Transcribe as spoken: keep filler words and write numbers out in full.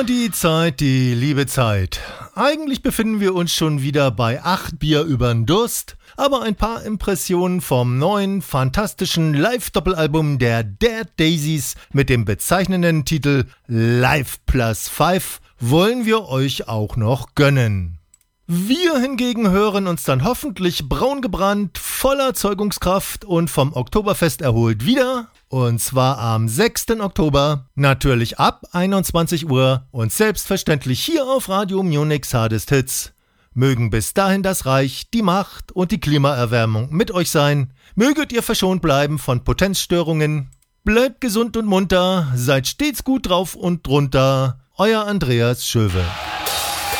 Ja, die Zeit, die liebe Zeit. Eigentlich befinden wir uns schon wieder bei acht Bier übern Durst, aber ein paar Impressionen vom neuen, fantastischen Live-Doppelalbum der Dead Daisies mit dem bezeichnenden Titel Live Plus Five wollen wir euch auch noch gönnen. Wir hingegen hören uns dann hoffentlich braun gebrannt, voller Zeugungskraft und vom Oktoberfest erholt wieder. Und zwar am sechsten Oktober, natürlich ab einundzwanzig Uhr und selbstverständlich hier auf Radio Munich Hardest Hits. Mögen bis dahin das Reich, die Macht und die Klimaerwärmung mit euch sein. Möget ihr verschont bleiben von Potenzstörungen. Bleibt gesund und munter, seid stets gut drauf und drunter. Euer Andreas Schöwe.